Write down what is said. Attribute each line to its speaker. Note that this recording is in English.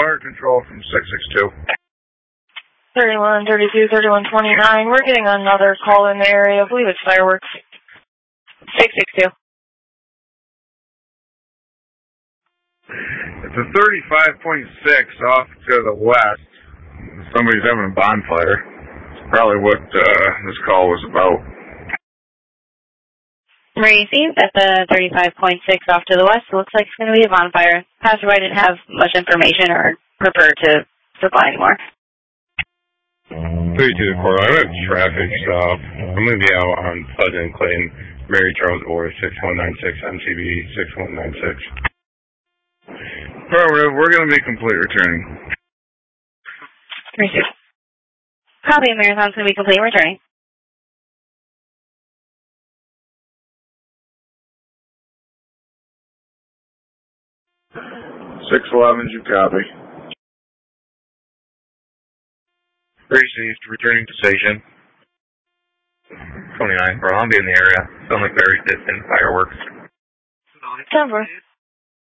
Speaker 1: fire control from 662.
Speaker 2: 31, 32, 31, 29. We're getting another call in the area. I believe it's fireworks. 662.
Speaker 1: It's a 35.6 off to the west. Somebody's having a bonfire. It's probably what this call was about.
Speaker 3: Received at the 35.6 off to the west. It looks like it's going to be a bonfire. Passerby didn't have much information or prefer to supply anymore.
Speaker 4: 32 to 4. I have traffic stop. I'm going to be out on Pleasant and Clayton. Mary Charles Orr, 6196, MCB 6196.
Speaker 1: Affirmative. We're going to be complete returning.
Speaker 3: Received. Copy. Marathon's going to be complete returning.
Speaker 1: 611, you copy.
Speaker 5: Received, returning to station. 29, I'll be in the area. Sound like very distant fireworks.
Speaker 2: 10-4.